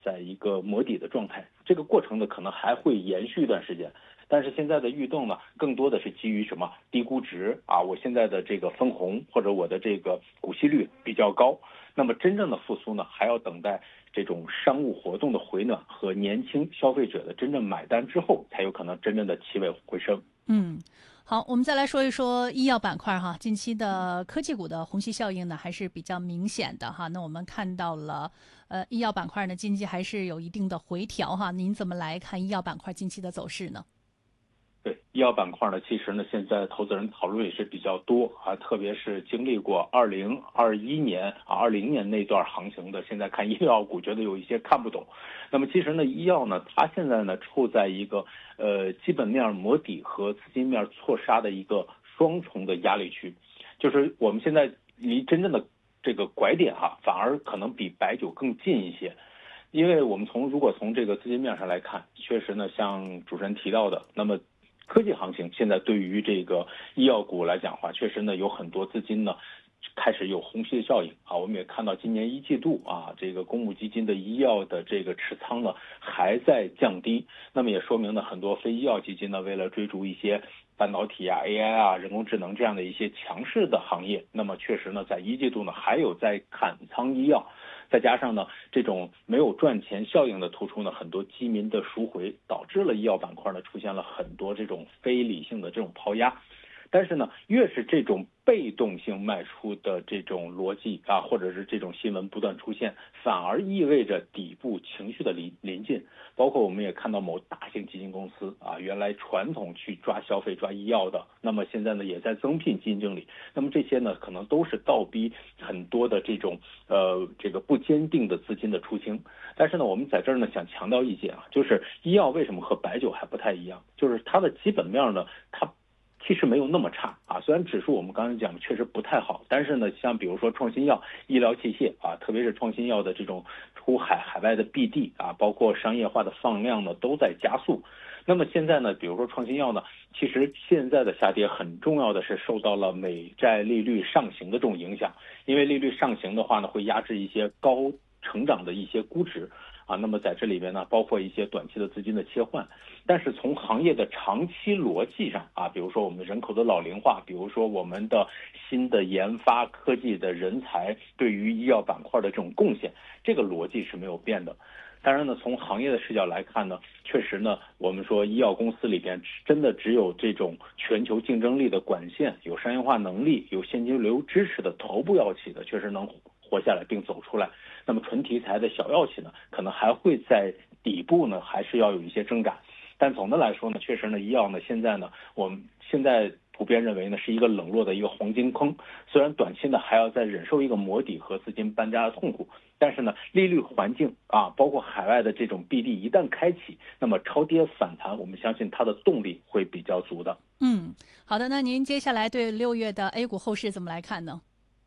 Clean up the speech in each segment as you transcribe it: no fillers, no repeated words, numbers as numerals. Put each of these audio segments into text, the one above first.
在一个磨底的状态，这个过程呢可能还会延续一段时间。但是现在的异动呢，更多的是基于什么低估值啊，我现在的这个分红或者我的这个股息率比较高。那么真正的复苏呢，还要等待这种商务活动的回暖和年轻消费者的真正买单之后，才有可能真正的起尾回升。 好，我们再来说一说医药板块哈。近期的科技股的虹吸效应呢，还是比较明显的哈。那我们看到了，医药板块呢近期还是有一定的回调哈。您怎么来看医药板块近期的走势呢？ 对医药板块呢，其实呢，现在投资人讨论也是比较多啊，特别是经历过2021年20年那段行情的，现在看医药股觉得有一些看不懂。那么其实呢，医药呢，它现在呢处在一个基本面磨底和资金面错杀的一个双重的压力区，就是我们现在离真正的这个拐点反而可能比白酒更近一些。因为我们如果从这个资金面上来看，确实呢，像主持人提到的，那么科技行情现在对于这个医药股来讲的话，确实呢有很多资金呢开始有虹吸效应啊。我们也看到今年一季度这个公募基金的医药的这个持仓呢还在降低，那么也说明呢很多非医药基金呢为了追逐一些半导体AI 人工智能这样的一些强势的行业，那么确实呢在一季度呢还有在砍仓医药。再加上呢，这种没有赚钱效应的突出呢，很多基民的赎回，导致了医药板块呢出现了很多这种非理性的这种抛压。但是呢，越是这种被动性卖出的这种逻辑或者是这种新闻不断出现，反而意味着底部情绪的临近。包括我们也看到某大型基金公司原来传统去抓消费、抓医药的，那么现在呢也在增聘基金经理。那么这些呢，可能都是倒逼很多的这种这个不坚定的资金的出清。但是呢，我们在这儿呢想强调一点就是医药为什么和白酒还不太一样，就是它的基本面呢，它其实没有那么差虽然指数我们刚才讲确实不太好，但是呢，像比如说创新药、医疗器械特别是创新药的这种出海外的 BD 包括商业化的放量呢，都在加速。那么现在呢，比如说创新药呢，其实现在的下跌很重要的是受到了美债利率上行的这种影响，因为利率上行的话呢，会压制一些高成长的一些估值那么在这里边呢，包括一些短期的资金的切换。但是从行业的长期逻辑上比如说我们人口的老龄化，比如说我们的新的研发科技的人才对于医药板块的这种贡献，这个逻辑是没有变的。当然呢，从行业的视角来看呢，确实呢，我们说医药公司里边真的只有这种全球竞争力的管线、有商业化能力、有现金流支持的头部药企的，确实能活下来并走出来。那么纯题材的小药企呢，可能还会在底部呢，还是要有一些挣扎。但总的来说呢，确实呢，医药呢，现在呢，我们现在普遍认为呢，是一个冷落的一个黄金坑。虽然短期呢还要再忍受一个磨底和资金搬家的痛苦，但是呢，利率环境包括海外的这种 BD 一旦开启，那么超跌反弹，我们相信它的动力会比较足的。 好的，那您接下来对6月的 A 股后市怎么来看呢？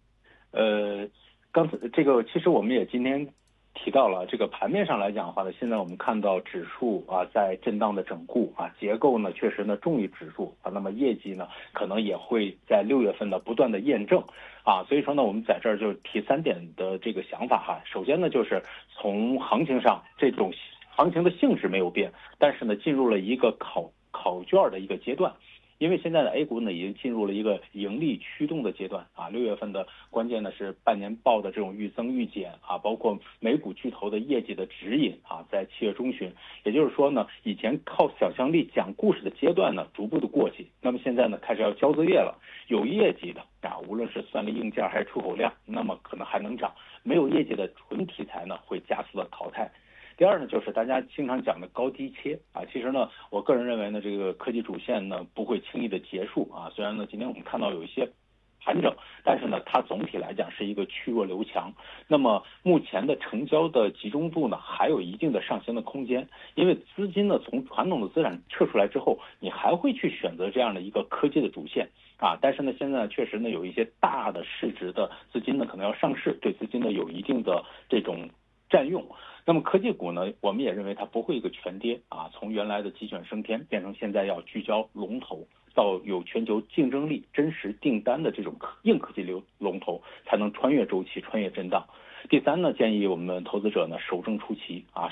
刚才这个其实我们也今天提到了，这个盘面上来讲的话呢，现在我们看到指数在震荡的整固结构呢确实呢重于指数那么业绩呢可能也会在6月份呢不断的验证所以说呢我们在这儿就提3点的这个想法首先呢就是从行情上，这种行情的性质没有变，但是呢进入了一个考卷的一个阶段。因为现在的 A 股呢已经进入了一个盈利驱动的阶段6月份的关键呢是半年报的这种预增预减包括美股巨头的业绩的指引在7月中旬。也就是说呢，以前靠想象力讲故事的阶段呢逐步的过去，那么现在呢开始要交作业了。有业绩的无论是算力硬件还是出口量，那么可能还能涨；没有业绩的纯题材呢会加速的淘汰。第二呢，就是大家经常讲的高低切其实呢，我个人认为呢，这个科技主线呢不会轻易的结束虽然呢，今天我们看到有一些盘整，但是呢，它总体来讲是一个去弱留强。那么目前的成交的集中度呢，还有一定的上行的空间，因为资金呢从传统的资产撤出来之后，你还会去选择这样的一个科技的主线但是呢，现在确实呢有一些大的市值的资金呢可能要上市，对资金呢有一定的这种占用。那么科技股呢，我们也认为它不会一个全跌从原来的鸡犬升天变成现在要聚焦龙头，到有全球竞争力、真实订单的这种硬科技龙头，才能穿越周期、穿越震荡。 第三呢，建议我们投资者呢守正出奇啊，